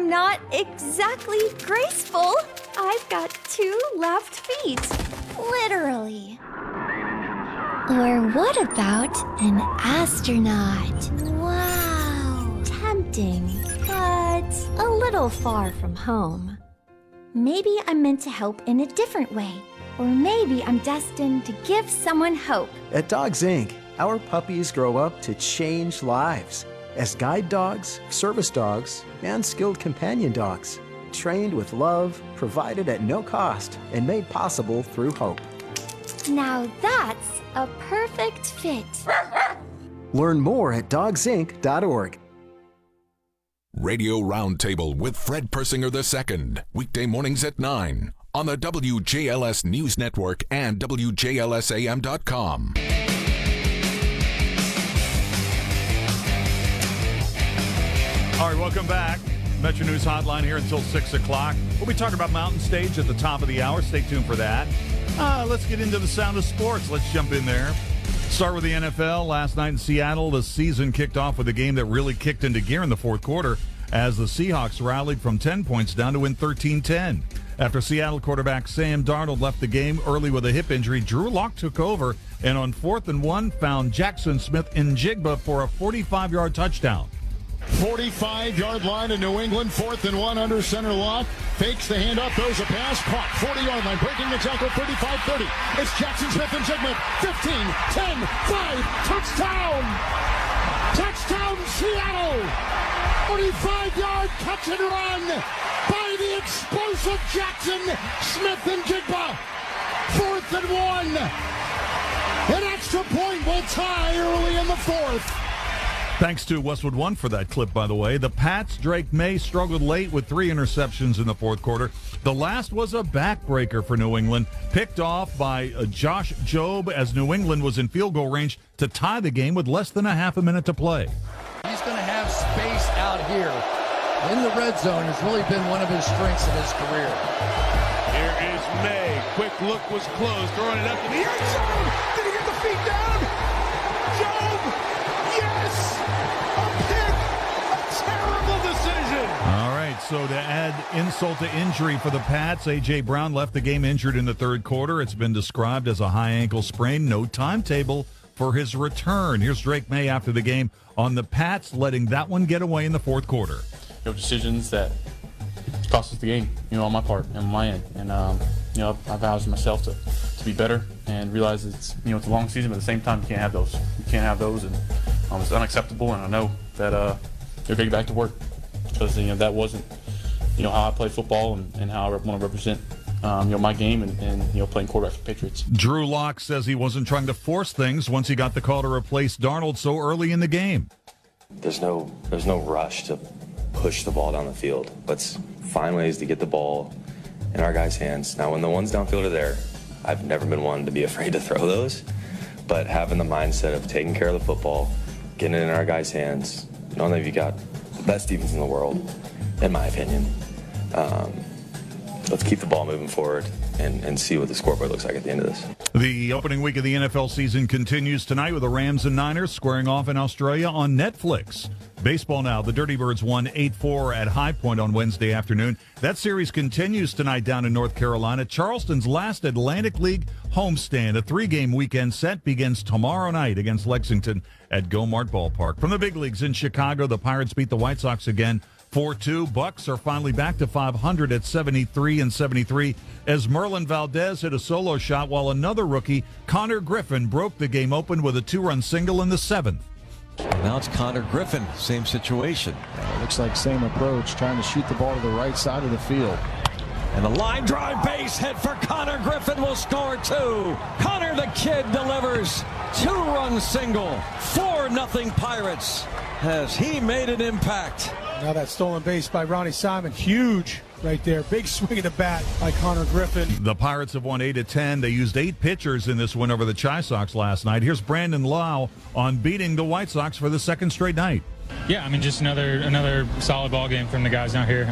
I'm not exactly graceful. I've got 2 left feet. Literally. Or what about an astronaut? Wow. Tempting, but a little far from home. Maybe I'm meant to help in a different way. Or maybe I'm destined to give someone hope. At Dogs Inc., our puppies grow up to change lives as guide dogs, service dogs, and skilled companion dogs. Trained with love, provided at no cost, and made possible through hope. Now that's a perfect fit. Learn more at dogsinc.org. Radio Roundtable with Fred Persinger II. Weekday mornings at 9 on the WJLS News Network and WJLSAM.com. All right, welcome back. Metro News Hotline here until 6 o'clock. We'll be talking about Mountain Stage at the top of the hour. Stay tuned for that. Let's get into the sound of sports. Let's jump in there. Start with the NFL. Last night in Seattle, the season kicked off with a game that really kicked into gear in the fourth quarter as the Seahawks rallied from 10 points down to win 13-10. After Seattle quarterback Sam Darnold left the game early with a hip injury, Drew Lock took over and on 4th and 1 found Jackson Smith-Njigba for a 45-yard touchdown. 45-yard line in New England, 4th and 1 under center Lock. Fakes the handoff, throws a pass, caught, 40-yard line, breaking the tackle, 35-30. It's Jackson Smith-Njigba, 15, 10, 5, touchdown! Touchdown, Seattle! 45-yard catch and run by the explosive Jackson Smith-Njigba. 4th and 1. An extra point will tie early in the 4th. Thanks to Westwood One for that clip, by the way. The Pats' Drake May struggled late with 3 interceptions in the fourth quarter. The last was a backbreaker for New England, picked off by Josh Jobe as New England was in field goal range to tie the game with less than a half a minute to play. He's going to have space out here in the red zone. Has really been one of his strengths in his career. Here is May. Quick look was closed, throwing it up to the end zone. Did he get the feet down? Jobe! Yes! A terrible decision. All right, so to add insult to injury for the Pats, A.J. Brown left the game injured in the third quarter. It's been described as a high ankle sprain. No timetable for his return. Here's Drake May after the game on the Pats letting that one get away in the fourth quarter. Decisions that cost us the game, on my part and on my end. And, I've vowed myself to be better and realize it's a long season, but at the same time, you can't have those. You can't have those, and it's unacceptable. And I know that they're going to get back to work because that wasn't how I play football and how I want to represent my game and playing quarterback for the Patriots. Drew Lock says he wasn't trying to force things once he got the call to replace Darnold so early in the game. There's no rush to push the ball down the field. Let's find ways to get the ball in our guys' hands. Now, when the ones downfield are there, I've never been one to be afraid to throw those, but having the mindset of taking care of the football, getting it in our guys' hands, knowing that you got the best defense in the world, in my opinion. Let's keep the ball moving forward and see what the scoreboard looks like at the end of this. The opening week of the NFL season continues tonight with the Rams and Niners squaring off in Australia on Netflix. Baseball now. The Dirty Birds won 8-4 at High Point on Wednesday afternoon. That series continues tonight down in North Carolina. Charleston's last Atlantic League homestand, a 3-game weekend set, begins tomorrow night against Lexington at Gomart Ballpark. From the big leagues in Chicago, the Pirates beat the White Sox again 4-2. Bucks are finally back to 500 at 73-73 as Merlin Valdez hit a solo shot while another rookie, Connor Griffin, broke the game open with a 2-run single in the 7th. Now it's Connor Griffin, same situation. Looks like same approach, trying to shoot the ball to the right side of the field. And the line drive base hit for Connor Griffin will score 2. Connor the Kid delivers 2-run single. 4-0 Pirates. Has he made an impact? Now that stolen base by Ronnie Simon, huge right there. Big swing of the bat by Connor Griffin. The Pirates have won 8-10. They used 8 pitchers in this win over the Chi Sox last night. Here's Brandon Lau on beating the White Sox for the second straight night. Yeah, just another solid ball game from the guys out here.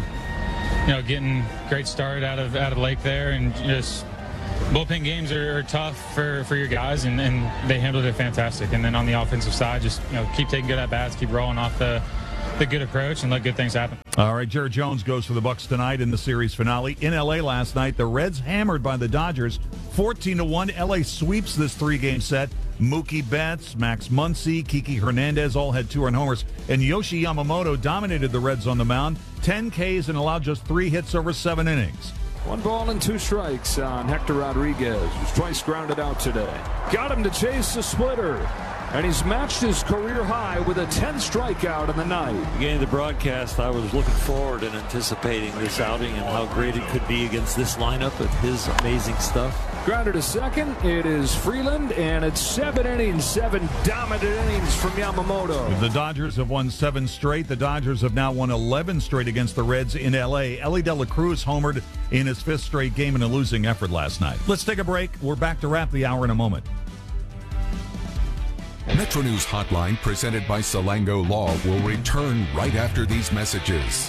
Getting great start out of Lake there, and just bullpen games are tough for your guys, and they handled it fantastic. And then on the offensive side, just keep taking good at bats, keep rolling off the the good approach and let good things happen. All right, Jared Jones goes for the Bucs tonight in the series finale. In L.A. last night, the Reds hammered by the Dodgers 14-1. L.A. sweeps this three-game set. Mookie Betts, Max Muncy, Kiki Hernandez all had 2-run homers. And Yoshi Yamamoto dominated the Reds on the mound. 10 Ks and allowed just 3 hits over 7 innings. 1 ball and 2 strikes on Hector Rodriguez, who's twice grounded out today. Got him to chase the splitter, and he's matched his career high with a 10th strikeout in the night. Beginning the broadcast, I was looking forward and anticipating this outing and how great it could be against this lineup with his amazing stuff. Grounded to second, it is Freeland, and it's 7 innings, 7 dominant innings from Yamamoto. The Dodgers have won 7 straight. The Dodgers have now won 11 straight against the Reds in L.A. Elly De La Cruz homered in his 5th straight game in a losing effort last night. Let's take a break. We're back to wrap the hour in a moment. Metro News Hotline, presented by Salango Law, will return right after these messages.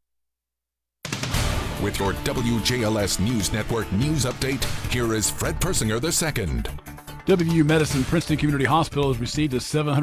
With your WJLS News Network news update, here is Fred Persinger II. WVU Medicine Princeton Community Hospital has received a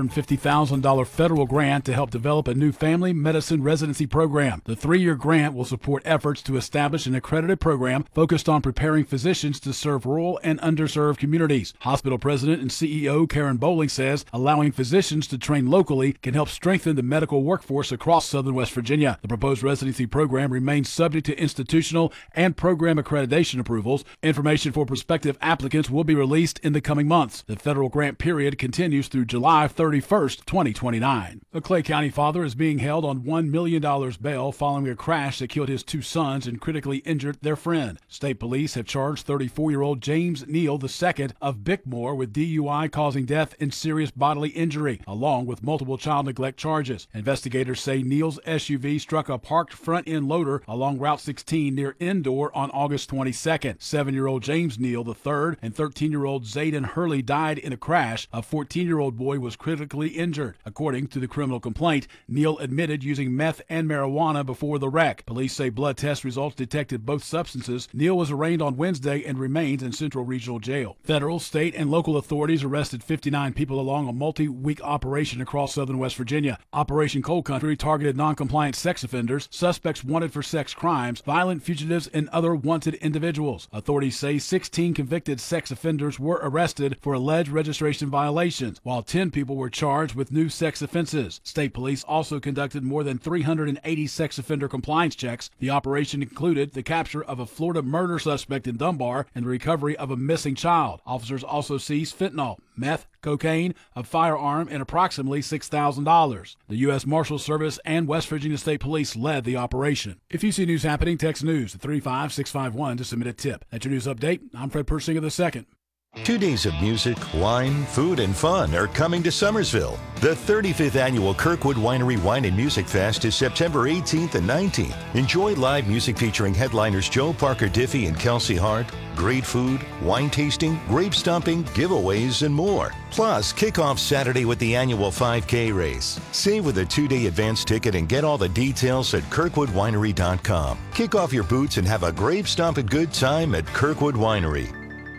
$750,000 federal grant to help develop a new family medicine residency program. The 3-year grant will support efforts to establish an accredited program focused on preparing physicians to serve rural and underserved communities. Hospital President and CEO Karen Bowling says allowing physicians to train locally can help strengthen the medical workforce across southern West Virginia. The proposed residency program remains subject to institutional and program accreditation approvals. Information for prospective applicants will be released in the coming months. The federal grant period continues through July 31st, 2029. A Clay County father is being held on $1 million bail following a crash that killed his 2 sons and critically injured their friend. State police have charged 34-year-old James Neal II of Bickmore with DUI causing death and serious bodily injury, along with multiple child neglect charges. Investigators say Neal's SUV struck a parked front-end loader along Route 16 near Endor on August 22nd. 7-year-old James Neal III and 13-year-old Zayden Hurley died in a crash. A 14-year-old boy was critically injured. According to the criminal complaint, Neal admitted using meth and marijuana before the wreck. Police say blood test results detected both substances. Neal was arraigned on Wednesday and remains in Central Regional Jail. Federal, state, and local authorities arrested 59 people along a multi-week operation across southern West Virginia. Operation Cold Country targeted non-compliant sex offenders, suspects wanted for sex crimes, violent fugitives, and other wanted individuals. Authorities say 16 convicted sex offenders were arrested for alleged registration violations, while 10 people were charged with new sex offenses. State police also conducted more than 380 sex offender compliance checks. The operation included the capture of a Florida murder suspect in Dunbar and the recovery of a missing child. Officers also seized fentanyl, meth, cocaine, a firearm, and approximately $6,000. The U.S. Marshals Service and West Virginia State Police led the operation. If you see news happening, text news to 35651 to submit a tip. That's your news update. I'm Fred Persinger II. 2 days of music, wine, food, and fun are coming to Summersville. The 35th annual Kirkwood Winery Wine and Music Fest is September 18th and 19th. Enjoy live music featuring headliners Joe Parker Diffie and Kelsey Hart, great food, wine tasting, grape stomping, giveaways, and more. Plus, kick off Saturday with the annual 5K race. Save with a 2-day advance ticket and get all the details at KirkwoodWinery.com. Kick off your boots and have a grape stomping good time at Kirkwood Winery.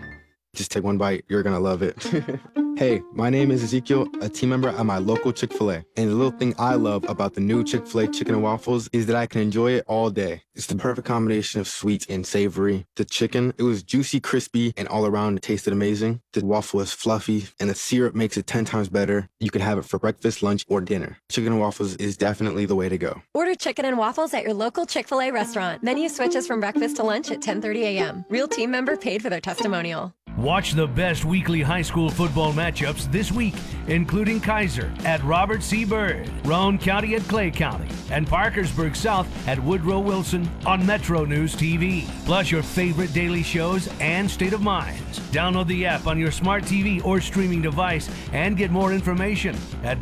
Just take one bite. You're going to love it. Hey, my name is Ezekiel, a team member at my local Chick-fil-A. And the little thing I love about the new Chick-fil-A chicken and waffles is that I can enjoy it all day. It's the perfect combination of sweet and savory. The chicken, it was juicy, crispy, and all around it tasted amazing. The waffle is fluffy, and the syrup makes it 10 times better. You can have it for breakfast, lunch, or dinner. Chicken and waffles is definitely the way to go. Order chicken and waffles at your local Chick-fil-A restaurant. Menu switches from breakfast to lunch at 10:30 a.m. Real team member paid for their testimonial. Watch the best weekly high school football matchups this week, including Kaiser at Robert C. Byrd, Roane County at Clay County, and Parkersburg South at Woodrow Wilson on Metro News TV. Plus your favorite daily shows and State of Minds. Download the app on your smart TV or streaming device and get more information at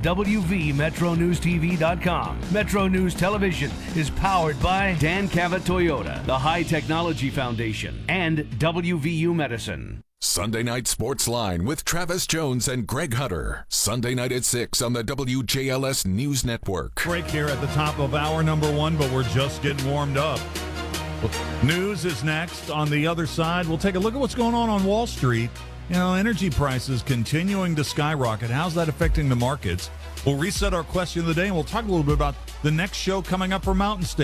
WVMetroNewsTV.com. Metro News Television is powered by Dan Cavett Toyota, the High Technology Foundation, and WVU Medicine. Sunday Night Sports Line with Travis Jones and Greg Hunter. Sunday night at 6 on the WJLS News Network. Break here at the top of hour number 1, but we're just getting warmed up. News is next. On the other side, we'll take a look at what's going on Wall Street. energy prices continuing to skyrocket. How's that affecting the markets? We'll reset our question of the day, and we'll talk a little bit about the next show coming up for Mountain State.